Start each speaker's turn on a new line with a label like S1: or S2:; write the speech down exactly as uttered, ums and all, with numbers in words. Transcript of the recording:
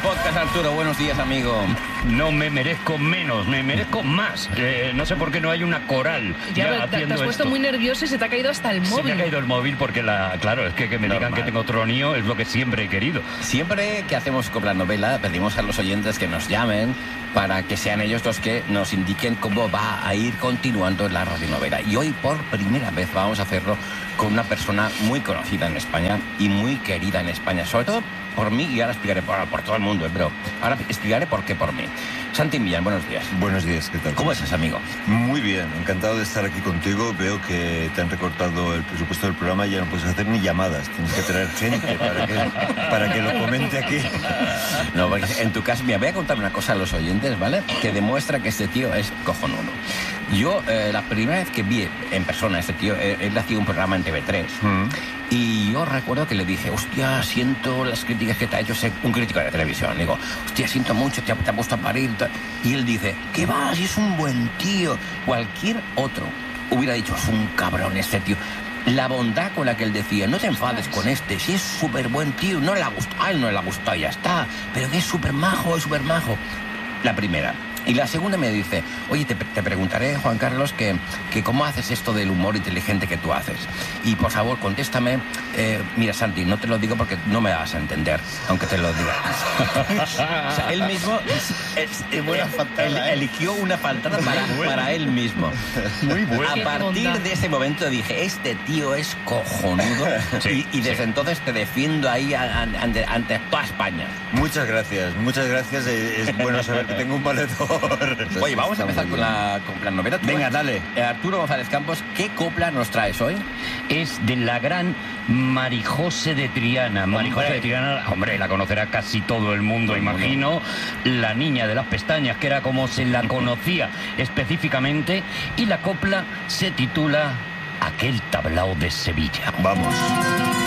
S1: podcast, Arturo. Buenos días, amigo.
S2: No me merezco menos, me merezco más. Eh, no sé por qué no hay una coral.
S3: Ya,
S2: Ya,
S3: pero te, te
S2: haciendo
S3: has puesto
S2: esto.
S3: muy nervioso y se te ha caído hasta el
S2: Se
S3: móvil.
S2: me ha caído el móvil porque, la, claro, es que, que me
S1: Normal.
S2: digan que tengo tronío es lo que siempre he querido.
S1: Siempre que hacemos Copla Novela, pedimos a los oyentes que nos llamen para que sean ellos los que nos indiquen cómo va a ir continuando la radionovela. Y hoy, por primera vez, vamos a hacerlo con una persona muy conocida en España y muy querida en España, sobre todo por mí, y ahora explicaré por, por todo el mundo, pero ahora explicaré por qué por mí. Santi Millán, buenos días.
S4: Buenos días, ¿qué tal?
S1: ¿Cómo estás, amigo?
S4: Muy bien, encantado de estar aquí contigo. Veo que te han recortado el presupuesto del programa y ya no puedes hacer ni llamadas. Tienes que traer gente para que, para que lo comente aquí.
S1: No, porque en tu caso, mira, voy a contar una cosa a los oyentes, ¿vale? Que demuestra que este tío es cojonudo. Yo, eh, la primera vez que vi en persona a este tío, eh, él hacía un programa en T V tres. Mm. Y yo recuerdo que le dije, hostia, siento las críticas que te ha hecho ese, un crítico de la televisión. Digo, hostia, siento mucho, te ha, te ha puesto a parir. Y él dice, ¿qué va? Si es un buen tío. Cualquier otro hubiera dicho, es un cabrón este tío. La bondad con la que él decía, no te enfades con este, si es súper buen tío, no le ha gustado, a él no le ha gustado y ya está. Pero que es súper majo, es súper majo. La primera. Y la segunda me dice, oye, te, te preguntaré, Juan Carlos, que, que cómo haces esto del humor inteligente que tú haces. Y por favor, contéstame, eh, mira, Santi, no te lo digo porque no me vas a entender, aunque te lo diga. O sea, él mismo es, es,
S4: Qué buena faltada,
S1: él,
S4: ¿eh?
S1: eligió una faltada para, para él mismo.
S2: Muy bueno.
S1: A partir de ese momento dije, este tío es cojonudo.
S2: Sí,
S1: y, y desde
S2: sí.
S1: entonces te defiendo ahí ante, ante toda España.
S4: Muchas gracias, muchas gracias. Es, es bueno saber que tengo un valedor.
S1: Oye, vamos a empezar con la, con la novela.
S4: Venga, dale.
S1: Eh, Arturo González Campos, ¿qué copla nos traes hoy?
S2: Es de la gran Marijose de Triana. Marijose de Triana, hombre, la conocerá casi todo el mundo, imagino. La niña de las pestañas, que era como se la conocía específicamente. Y la copla se titula Aquel tablao de Sevilla.
S4: Vamos.